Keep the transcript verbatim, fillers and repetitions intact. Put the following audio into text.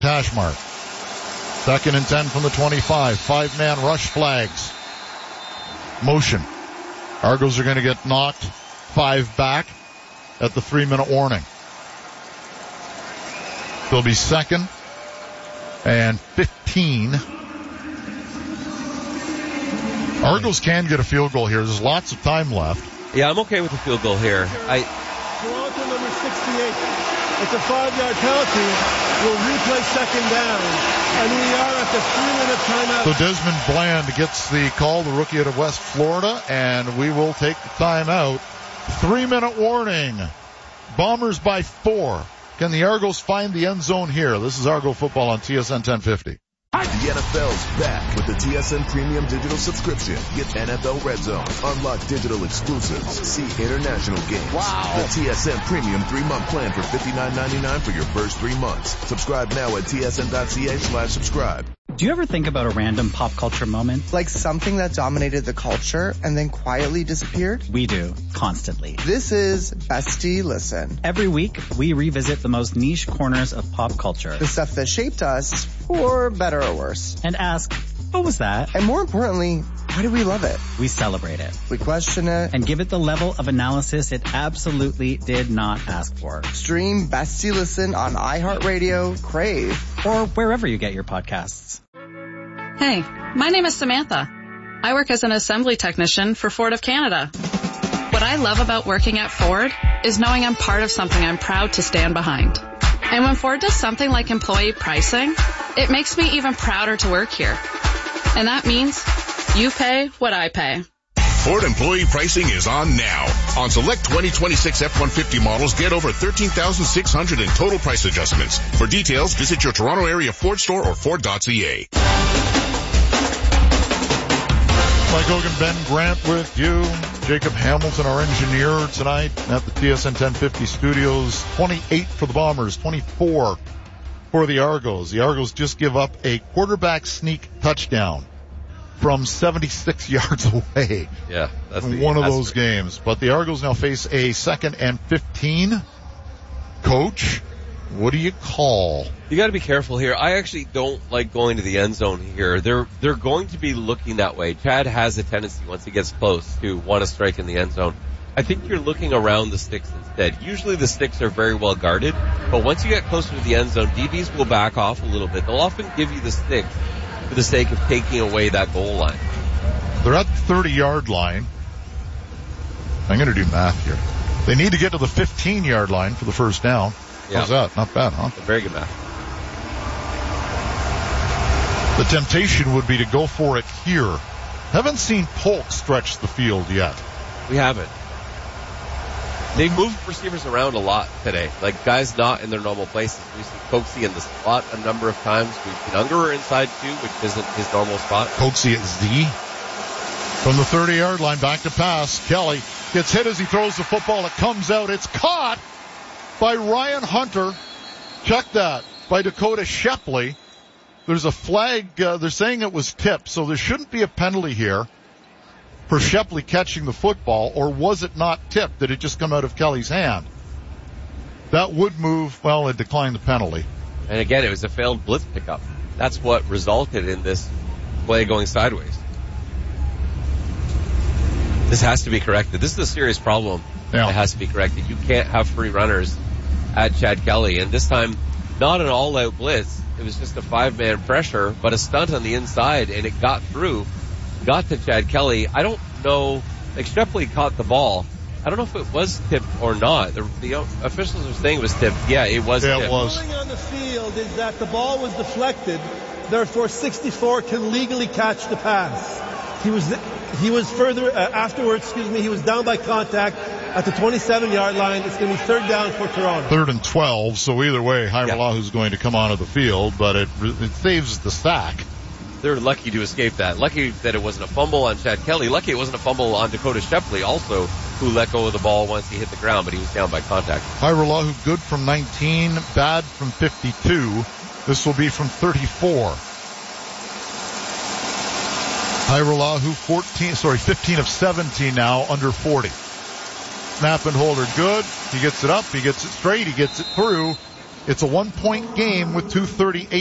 Tashmart. Second and ten from the twenty-five. Five-man rush flags. Motion. Argos are going to get knocked five back at the three-minute warning. They'll be second and fifteen. Argos can get a field goal here. There's lots of time left. Yeah, I'm okay with the field goal here. I Toronto number sixty-eight. It's a five-yard penalty. We'll replay second down. And we are at the three-minute timeout. So Desmond Bland gets the call, the rookie out of West Florida, and we will take the timeout. Three-minute warning. Bombers by four. Can the Argos find the end zone here? This is Argo Football on T S N ten fifty. The N F L's back with the T S N Premium Digital Subscription. Get N F L Red Zone, unlock digital exclusives, see international games. Wow. The T S N Premium three-month plan for fifty-nine ninety-nine for your first three months. Subscribe now at tsn.ca slash subscribe. Do you ever think about a random pop culture moment? Like something that dominated the culture and then quietly disappeared? We do, constantly. This is Bestie Listen. Every week, we revisit the most niche corners of pop culture. The stuff that shaped us, for better or worse. And ask, what was that? And more importantly, why do we love it? We celebrate it. We question it. And give it the level of analysis it absolutely did not ask for. Stream Bestie Listen on iHeartRadio, Crave, or wherever you get your podcasts. Hey, my name is Samantha. I work as an assembly technician for Ford of Canada. What I love about working at Ford is knowing I'm part of something I'm proud to stand behind. And when Ford does something like employee pricing, it makes me even prouder to work here. And that means you pay what I pay. Ford employee pricing is on now. On select twenty twenty-six F one fifty models, get over thirteen thousand six hundred in total price adjustments. For details, visit your Toronto area Ford store or Ford dot C A. Mike Hogan, Ben Grant with you. Jacob Hamilton, our engineer tonight at the T S N ten fifty studios. twenty-eight for the Bombers, twenty-four for the Argos. The Argos just give up a quarterback sneak touchdown from seventy-six yards away. Yeah, that's in the, one of that's those great. games. But the Argos now face a second and fifteen. Coach, what do you call? You got to be careful here. I actually don't like going to the end zone here. They're they're going to be looking that way. Chad has a tendency once he gets close to want to strike in the end zone. I think you're looking around the sticks instead. Usually the sticks are very well guarded, but once you get closer to the end zone, D Bs will back off a little bit. They'll often give you the stick for the sake of taking away that goal line. They're at the thirty-yard line. I'm going to do math here. They need to get to the fifteen-yard line for the first down. Yeah. How's that? Not bad, huh? Very good math. The temptation would be to go for it here. Haven't seen Polk stretch the field yet. We haven't. They've moved receivers around a lot today. Like guys not in their normal places. We see Coxie in the slot a number of times. We've seen Ungerer inside too, which isn't his normal spot. Coxie at Z. From the thirty-yard line, back to pass. Kelly gets hit as he throws the football. It comes out. It's caught by Ryan Hunter. Check that. By Dakota Shepley. There's a flag. Uh, they're saying it was tipped, so there shouldn't be a penalty here for Shepley catching the football, or was it not tipped? Did it just come out of Kelly's hand? That would move, well, it declined the penalty. And again, it was a failed blitz pickup. That's what resulted in this play going sideways. This has to be corrected. This is a serious problem. Yeah. It has to be corrected. You can't have free runners at Chad Kelly. And this time, not an all-out blitz. It was just a five-man pressure, but a stunt on the inside, and it got through, got to Chad Kelly. I don't know, like Shepley caught the ball. I don't know if it was tipped or not. The, the officials are saying it was tipped. Yeah, it was yeah, tipped. It was. The ruling on the field is that the ball was deflected, therefore sixty-four can legally catch the pass. He was he was further uh, afterwards, excuse me, he was down by contact at the twenty-seven-yard line. It's going to be third down for Toronto. Third and twelve, so either way, Hyrelahu's yeah. going to come onto the field, but it, it saves the sack. They're lucky to escape that. Lucky that it wasn't a fumble on Chad Kelly. Lucky it wasn't a fumble on Dakota Shepley also, who let go of the ball once he hit the ground, but he was down by contact. Hyrelahu good from nineteen, bad from fifty-two. This will be from thirty-four. Hyrelahu fourteen, sorry, fifteen of seventeen now, under forty. Snap and hold are good. He gets it up, he gets it straight, he gets it through. It's a one-point game with two thirty-eight